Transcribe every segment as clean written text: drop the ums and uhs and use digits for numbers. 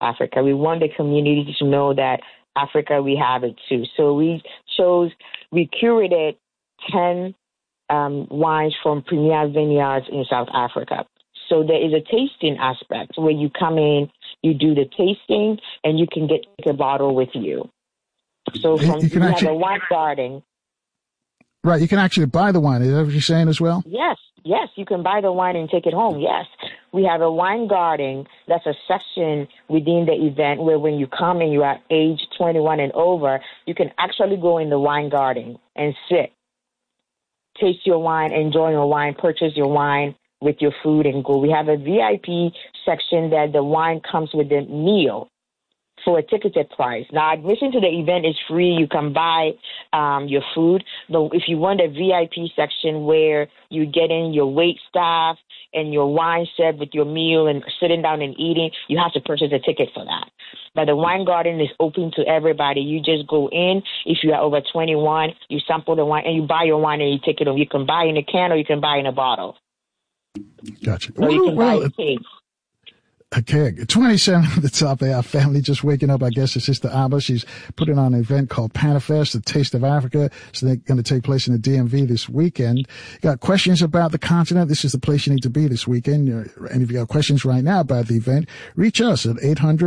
Africa. We want the community to know that Africa, we have it too. So we curated 10 wines from premier vineyards in South Africa. So there is a tasting aspect where you come in, you do the tasting, and you can get a bottle with you. So we have a wine garden. Right, you can actually buy the wine. Is that what you're saying as well? Yes, you can buy the wine and take it home, yes. We have a wine garden. That's a section within the event where when you come and you are age 21 and over, you can actually go in the wine garden and sit, taste your wine, enjoy your wine, purchase your wine with your food and go. We have a VIP section that the wine comes with the meal for a ticketed price. Now, admission to the event is free. You can buy your food. But if you want a VIP section where you get in your wait staff and your wine served with your meal and sitting down and eating, you have to purchase a ticket for that. But the wine garden is open to everybody. You just go in. If you are over 21, you sample the wine and you buy your wine and you take it home. You can buy in a can or you can buy in a bottle. Gotcha. Or you can buy a cake. Okay, 27 at the top of our family just waking up. I guess it's Sister Abba. She's putting on an event called Panafest, the Taste of Africa. So they're going to take place in the DMV this weekend. Got questions about the continent? This is the place you need to be this weekend. And if you got questions right now about the event, reach us at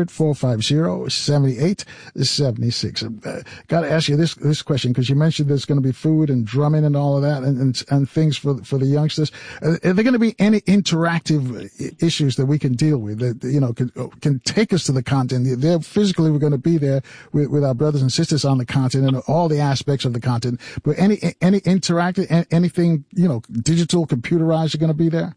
800-450-7876. Got to ask you this question because you mentioned there's going to be food and drumming and all of that and things for the youngsters. Are there going to be any interactive issues that we can deal with that can take us to the continent? They're physically, we're going to be there with our brothers and sisters on the continent and all the aspects of the continent. But any interactive, anything, digital, computerized are going to be there?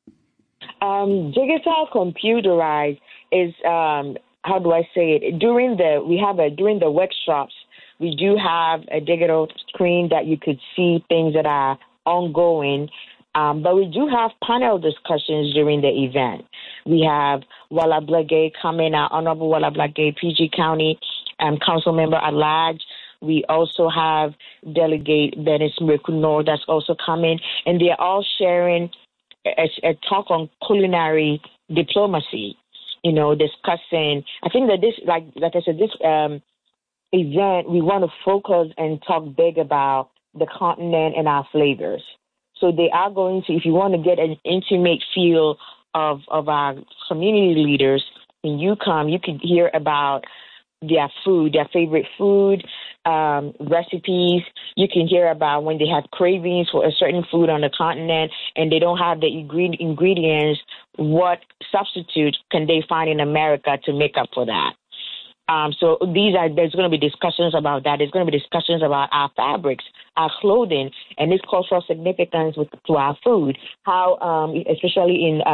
Digital, computerized is, how do I say it? During the workshops, we do have a digital screen that you could see things that are ongoing. But we do have panel discussions during the event. We have Walla Blagay coming, our Honorable Walla Blagay, PG County Council Member at Large. We also have Delegate Dennis Mrekuno that's also coming, and they're all sharing a talk on culinary diplomacy, discussing. I think that this, like I said, this event, we want to focus and talk big about the continent and our flavors. So they are going to, if you want to get an intimate feel of our community leaders, when you come, you can hear about their food, their favorite food, recipes. You can hear about when they have cravings for a certain food on the continent and they don't have the ingredients, what substitute can they find in America to make up for that? So there's going to be discussions about that. There's going to be discussions about our fabrics, our clothing, and its cultural significance to our food. How, especially in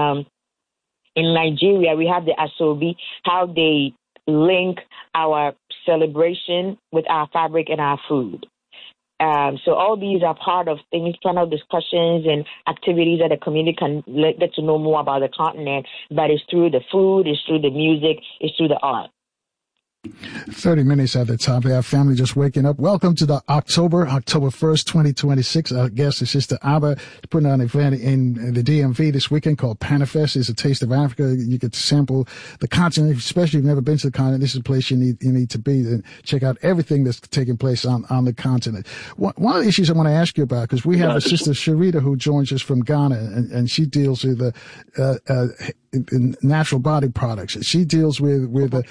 Nigeria, we have the Asobi, how they link our celebration with our fabric and our food. So all these are part of things, panel discussions and activities that the community can get to know more about the continent. But it's through the food, it's through the music, it's through the art. 30 minutes at the top of our family just waking up. Welcome to the October 1st, 2026. Our guest is Sister Abba, putting on an event in the DMV this weekend called Panafest. It's a Taste of Africa. You get to sample the continent, especially if you've never been to the continent. This is a place you need to be and check out everything that's taking place on the continent. One of the issues I want to ask you about, because we have a Sister Sharita who joins us from Ghana, and she deals with in natural body products. She deals with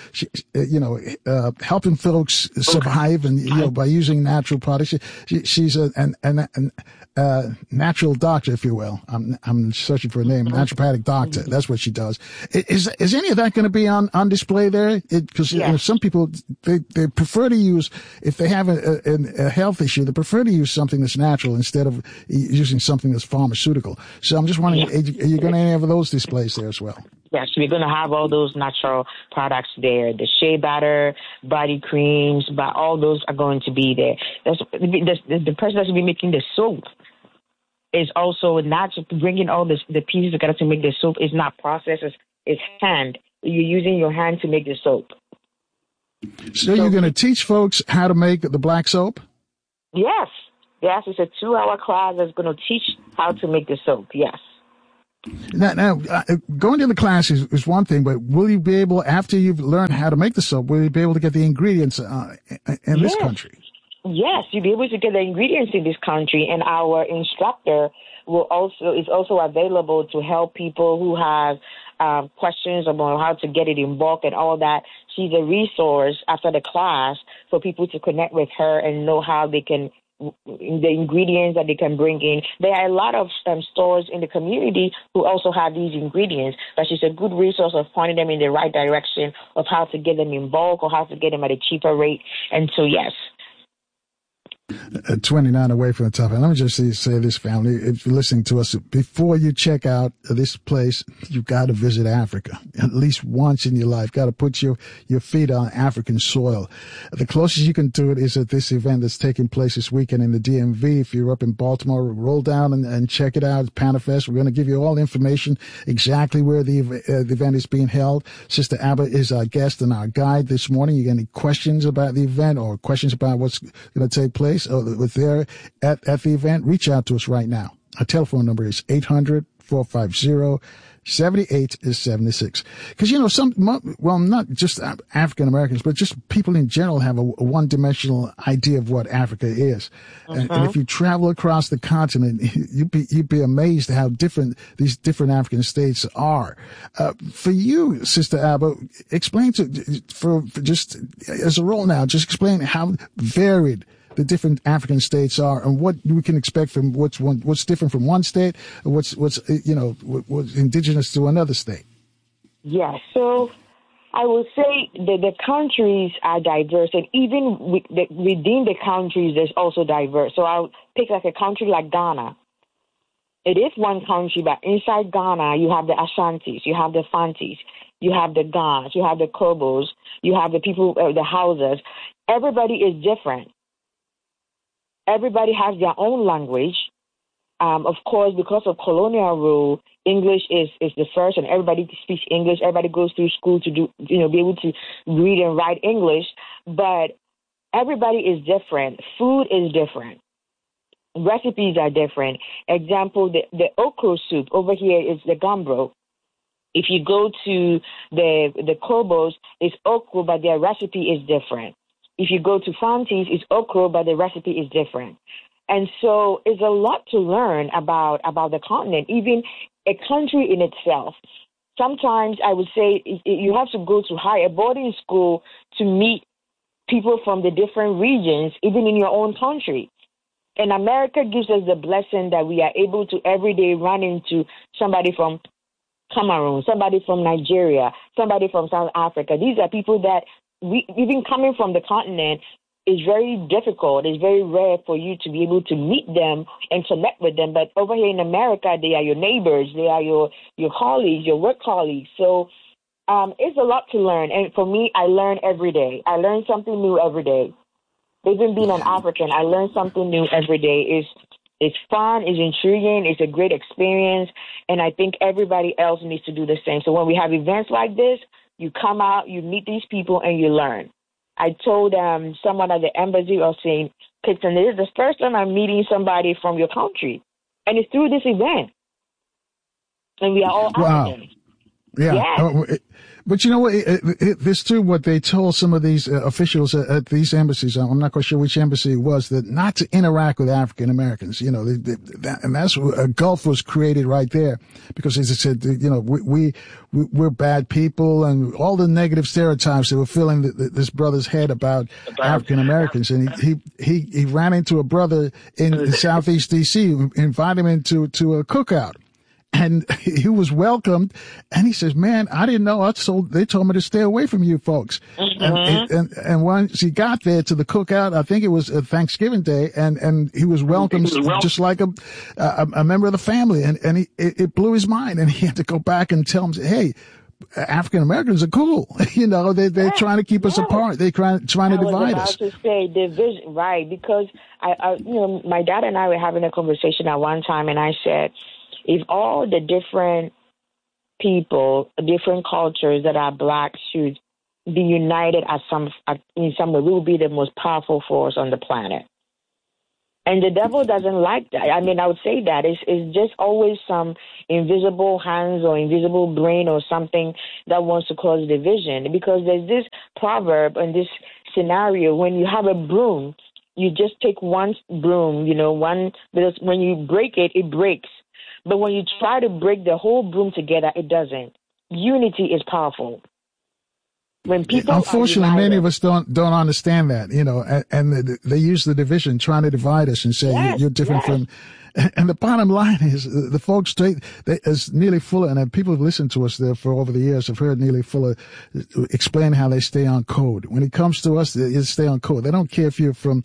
helping folks survive and by using natural products. She's a natural doctor, if you will. I'm searching for a name. Naturopathic doctor. That's what she does. Is any of that going to be on display there? Because some people they prefer to use, if they have a health issue, they prefer to use something that's natural instead of using something that's pharmaceutical. So I'm just wondering, are you going to have those displays there as well? Yes, we're going to have all those natural products there, the shea butter, body creams, but all those are going to be there. The person that's going to be making the soap is also not just bringing all the pieces together to make the soap. Is not processed, it's hand. You're using your hand to make the soap. So you're going to teach folks how to make the black soap? Yes, it's a 2-hour class that's going to teach how to make the soap, yes. Now, going to the class is one thing, but will you be able, after you've learned how to make the soap, will you be able to get the ingredients in this country? Yes, you'll be able to get the ingredients in this country, and our instructor is also available to help people who have questions about how to get it in bulk and all that. She's a resource after the class for people to connect with her and know how they can, the ingredients that they can bring in. There are a lot of stores in the community who also have these ingredients, but she's a good resource of pointing them in the right direction of how to get them in bulk or how to get them at a cheaper rate. And so, yes. 29 away from the top. And let me just say this, family. If you're listening to us, before you check out this place, you've got to visit Africa at least once in your life. Got to put your feet on African soil. The closest you can do it is at this event that's taking place this weekend in the DMV. If you're up in Baltimore, roll down and check it out. It's PANAFEST. We're going to give you all the information exactly where the event is being held. Sister Abba is our guest and our guide this morning. You got any questions about the event or questions about what's going to take place with there at the event, reach out to us right now. Our telephone number is 800-450-7876. Because, not just African Americans, but just people in general have a one-dimensional idea of what Africa is. And if you travel across the continent, you'd be amazed how different these different African states are. For you, Sister Abba, explain for just as a role now, just explain how varied the different African states are and what we can expect from what's different from one state, and what's indigenous to another state. Yes. So I will say that the countries are diverse, and even within the countries, there's also diverse. So I'll pick like a country like Ghana. It is one country, but inside Ghana, you have the Ashantis, you have the Fantis, you have the Gans, you have the Kobos, you have the people, the Hausas. Everybody is different. Everybody has their own language. Of course, because of colonial rule, English is the first, and everybody speaks English. Everybody goes through school to be able to read and write English. But everybody is different. Food is different. Recipes are different. Example, the okra soup over here is the gambro. If you go to the Kobos, it's okra, but their recipe is different. If you go to Fantis, it's okra, but the recipe is different. And so it's a lot to learn about the continent, even a country in itself. Sometimes I would say you have to go to a boarding school to meet people from the different regions, even in your own country. And America gives us the blessing that we are able to every day run into somebody from Cameroon, somebody from Nigeria, somebody from South Africa. These are people that even coming from the continent is very difficult. It's very rare for you to be able to meet them and connect with them. But over here in America, they are your neighbors. They are your colleagues, your work colleagues. So it's a lot to learn. And for me, I learn every day. I learn something new every day. Even being an African, I learn something new every day. It's fun, it's intriguing, it's a great experience, and I think everybody else needs to do the same. So when we have events like this, you come out, you meet these people, and you learn. I told someone at the embassy of St. Kitts, this is the first time I'm meeting somebody from your country, and it's through this event. And we are all Africans. Yeah. But you know what? This too, what they told some of these officials at these embassies, I'm not quite sure which embassy it was, that not to interact with African Americans, and that's a gulf was created right there because as I said, we're bad people and all the negative stereotypes that were filling this brother's head about African Americans. And he ran into a brother in Southeast DC, invited him into a cookout. And he was welcomed, and he says, "Man, I didn't know. They told me to stay away from you folks." Mm-hmm. And once he got there to the cookout, I think it was Thanksgiving Day, and he was welcomed just like a member of the family, and it blew his mind, and he had to go back and tell him, "Hey, African Americans are cool. They're trying to keep us apart. They're trying to divide us." I was about to say division, right? Because my dad and I were having a conversation at one time, and I said, if all the different people, different cultures that are Black should be united in some way, we will be the most powerful force on the planet. And the devil doesn't like that. I mean, I would say that it's just always some invisible hands or invisible brain or something that wants to cause division. Because there's this proverb and this scenario: when you have a broom, you just take one broom, because when you break it, it breaks. But when you try to break the whole broom together, it doesn't. Unity is powerful. When people unfortunately, many of us don't understand that, and they use the division, trying to divide us and say you're different from. And the bottom line is, the folks is Neely Fuller, and people have listened to us there for over the years, have heard Neely Fuller explain how they stay on code. When it comes to us, they stay on code. They don't care if you're from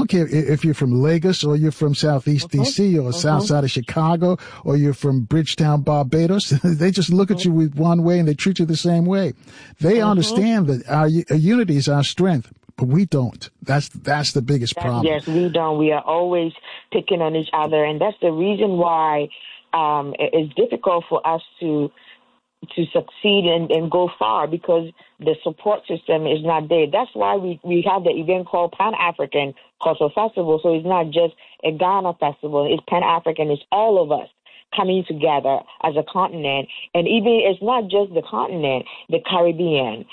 Lagos, or you're from Southeast DC, or south side of Chicago, or you're from Bridgetown, Barbados. They just look at you with one way and they treat you the same way. They understand that our unity is our strength. But we don't. That's the biggest problem. Yes, we don't. We are always picking on each other, and that's the reason why it's difficult for us to succeed and go far, because the support system is not there. That's why we have the event called Pan-African Cultural Festival. So it's not just a Ghana festival. It's Pan-African. It's all of us coming together as a continent. And even it's not just the continent, the Caribbean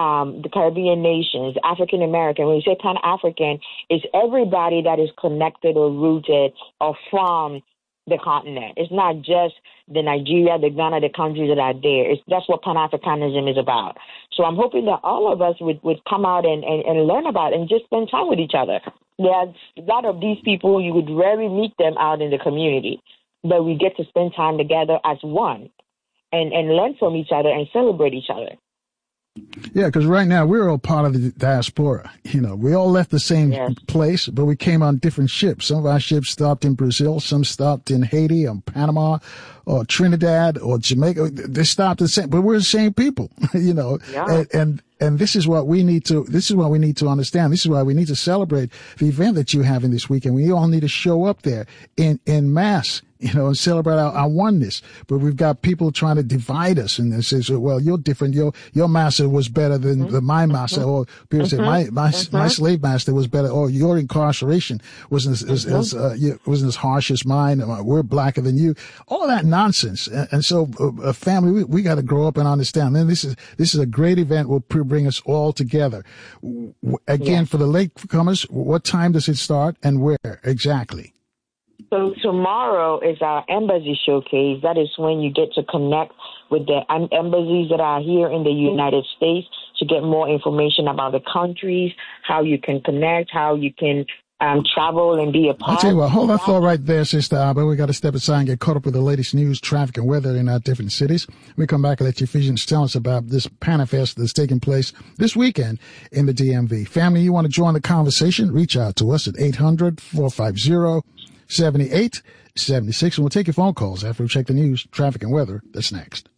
nations, African American. When you say Pan-African, it's everybody that is connected or rooted or from the continent. It's not just the Nigeria, the Ghana, the countries that are there. That's what Pan-Africanism is about. So I'm hoping that all of us would come out and learn about it and just spend time with each other. There's a lot of these people, you would rarely meet them out in the community, but we get to spend time together as one and learn from each other and celebrate each other. Yeah, because right now we're all part of the diaspora. We all left the same place, but we came on different ships. Some of our ships stopped in Brazil, some stopped in Haiti or Panama or Trinidad or Jamaica. They stopped the same, but we're the same people, Yeah. And this is what we need to understand. This is why we need to celebrate the event that you have in this weekend. We all need to show up there in mass, and celebrate our oneness. But we've got people trying to divide us, and they say, well, you're different. Your master was better than my master. Or people say, my slave master was better. Or your incarceration wasn't as harsh as mine. We're blacker than you. All of that nonsense. And so a family, we got to grow up and understand. And this is a great event. Will bring us all together. Again, for the latecomers, what time does it start and where exactly? So tomorrow is our embassy showcase. That is when you get to connect with the embassies that are here in the United States to get more information about the countries, how you can connect, how you can travel and be a part. I'll tell you what, hold that thought right there, Sister Abba. We got to step aside and get caught up with the latest news, traffic, and weather in our different cities. We come back and let you Ephesians tell us about this Panifest that's taking place this weekend in the DMV. Family, you want to join the conversation? Reach out to us at 800-450-7876, and we'll take your phone calls after we check the news, traffic, and weather. That's next.